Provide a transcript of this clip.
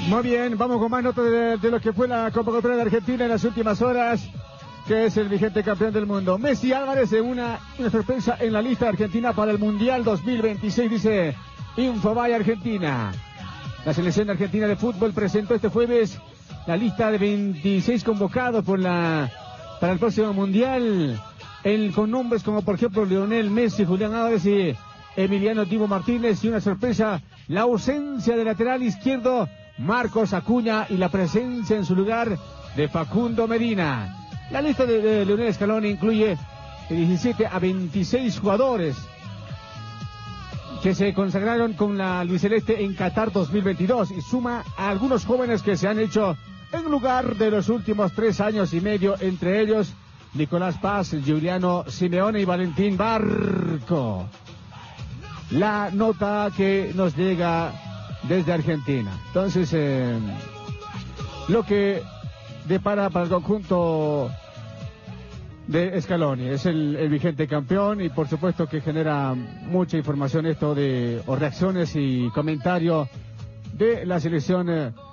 Muy bien, vamos con más notas de lo que fue la convocatoria de Argentina en las últimas horas, que es el vigente campeón del mundo. Messi Álvarez de una sorpresa en la lista de Argentina para el Mundial 2026, dice Infobae Argentina. La selección argentina de fútbol presentó este jueves la lista de 26 convocados para el próximo Mundial, con nombres como por ejemplo Lionel Messi, Julián Álvarez y Emiliano Dibu Martínez, y una sorpresa, la ausencia del lateral izquierdo Marcos Acuña y la presencia en su lugar de Facundo Medina. La lista de Lionel Scaloni incluye de 17 a 26 jugadores que se consagraron con la albiceleste en Qatar 2022 y suma a algunos jóvenes que se han hecho en lugar de los últimos 3 años y medio, entre ellos Nicolás Paz, Giuliano Simeone y Valentín Barco. La nota que nos llega desde Argentina. Entonces, lo que depara para el conjunto de Scaloni es el vigente campeón, y por supuesto que genera mucha información esto o reacciones y comentarios de la selección